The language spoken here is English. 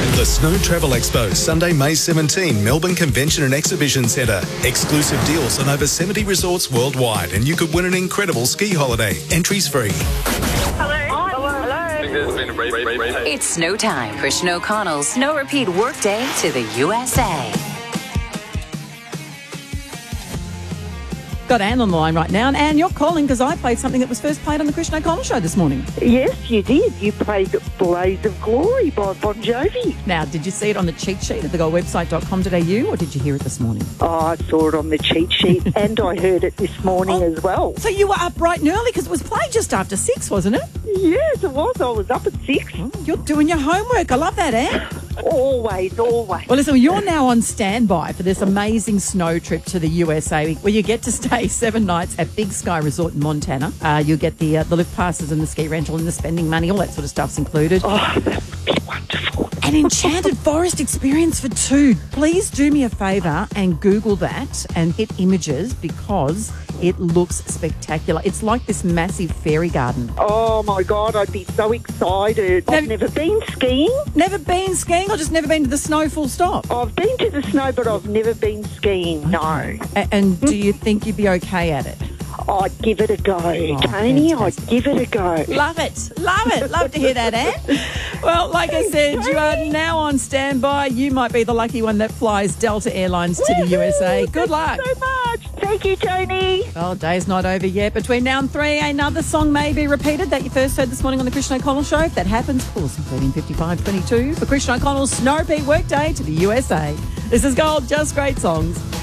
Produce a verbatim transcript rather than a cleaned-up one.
The Snow Travel Expo, Sunday, May seventeenth, Melbourne Convention and Exhibition Centre. Exclusive deals on over seventy resorts worldwide, and you could win an incredible ski holiday. Entries free. Hello. Hello. It's snow time for Snow Connell's Snow Repeat Workday to the U S A. Got Anne on the line right now. And Anne, you're calling because I played something that was first played on the Christian O'Connell show this morning. Yes, you did. You played Blaze of Glory by Bon Jovi. Now, did you see it on the cheat sheet at the gold website dot com dot a u or did you hear it this morning? Oh, I saw it on the cheat sheet and I heard it this morning oh, as well. So you were up bright and early because it was played just after six, wasn't it? Yes, it was. I was up at six. Oh, you're doing your homework. I love that, Anne. Always, always. Well, listen, you're now on standby for this amazing snow trip to the U S A where you get to stay seven nights at Big Sky Resort in Montana. Uh, you'll get the uh, the lift passes and the ski rental and the spending money, all that sort of stuff's included. Oh, that would be wonderful. An enchanted forest experience for two. Please do me a favour and Google that and hit images because it looks spectacular. It's like this massive fairy garden. Oh, my God, I'd be so excited. Have- I've never been skiing. Never been skiing or just never been to the snow full stop? I've been to the snow, but I've never been skiing, no. A- and do you think you'd be okay at it? I'd give it a go, Oh, Tony. fantastic. I'd give it a go. Love it. Love it. Love to hear that, Anne. Well, like I said, you are now on standby. You might be the lucky one that flies Delta Airlines to the U S A. Good luck. Thank you so much. Thank you, Tony. Well, day's not over yet. Between now and three, another song may be repeated that you first heard this morning on the Christian O'Connell show. If that happens, call us on thirteen fifty-five twenty-two for Christian O'Connell's Snow Repeat Workday to the U S A. This is Gold, Just Great Songs.